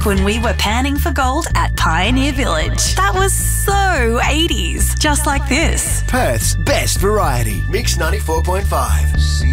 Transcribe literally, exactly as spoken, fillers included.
back when we were panning for gold at Pioneer Village. That was so eighties, just like this. Perth's best variety. Mix ninety-four point five.